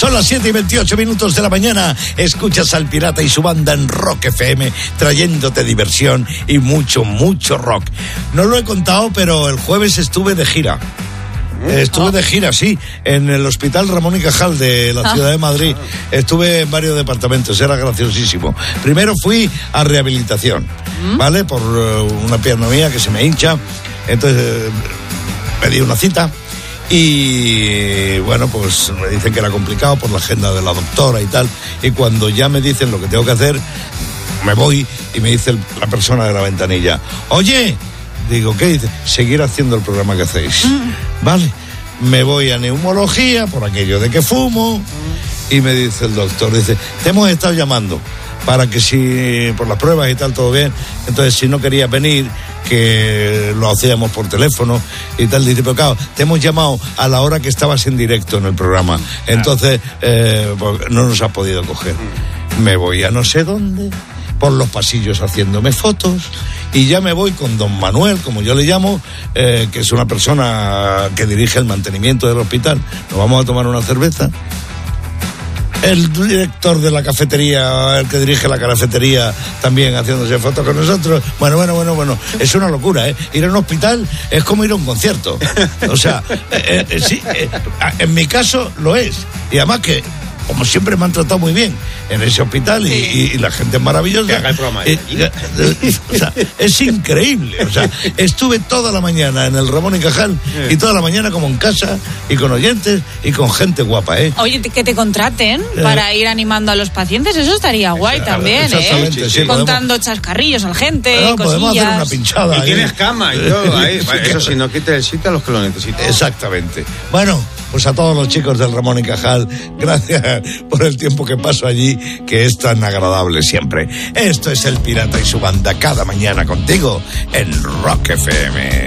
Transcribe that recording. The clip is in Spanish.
Son las 7:28 de la mañana. Escuchas al Pirata y su banda en Rock FM, trayéndote diversión y mucho, mucho rock. No lo he contado, pero el jueves estuve de gira. Sí, en el Hospital Ramón y Cajal de la ciudad de Madrid. Estuve en varios departamentos, era graciosísimo. Primero fui a rehabilitación, ¿vale? Por una pierna mía que se me hincha. Entonces pedí una cita y bueno, pues me dicen que era complicado por la agenda de la doctora y tal. Y cuando ya me dicen lo que tengo que hacer, me voy y me dice la persona de la ventanilla: oye, digo, ¿qué dice? Seguir haciendo el programa que hacéis. Vale, me voy a neumología por aquello de que fumo y me dice el doctor, dice, te hemos estado llamando para que si por las pruebas y tal todo bien, entonces si no querías venir, que lo hacíamos por teléfono y tal, dice, pero claro, te hemos llamado a la hora que estabas en directo en el programa, entonces pues no nos has podido coger. Me voy a no sé dónde, por los pasillos haciéndome fotos, y ya me voy con don Manuel, como yo le llamo, que es una persona que dirige el mantenimiento del hospital. Nos vamos a tomar una cerveza. El director de la cafetería, el que dirige la cafetería, también haciéndose fotos con nosotros. Bueno. Es una locura, ¿eh? Ir a un hospital es como ir a un concierto. O sea, sí, en mi caso lo es. Y además que, como siempre, me han tratado muy bien en ese hospital y la gente es maravillosa. Que haga el programa. O sea, es increíble. O sea, estuve toda la mañana en el Ramón y Cajal y toda la mañana como en casa y con oyentes y con gente guapa, ¿eh? Oye, que te contraten para ir animando a los pacientes, eso estaría guay también, exactamente, sí, contando chascarrillos a la gente, cosillas. Podemos hacer una pinchada. Y tienes cama y todo ahí. Eso sí, no quite el sitio a los que lo necesitan. Exactamente. Bueno, pues a todos los chicos del Ramón y Cajal, gracias por el tiempo que paso allí, que es tan agradable siempre. Esto es El Pirata y su banda, cada mañana contigo en Rock FM.